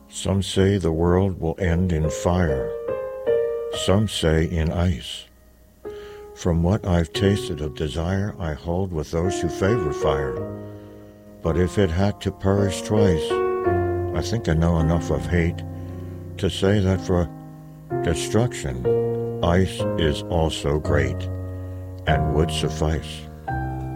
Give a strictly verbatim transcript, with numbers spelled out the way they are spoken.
Some say the world will end in fire, some say in ice. From what I've tasted of desire, I hold with those who favor fire. But if it had to perish twice, I think I know enough of hate to say that for destruction, ice is also great and would suffice.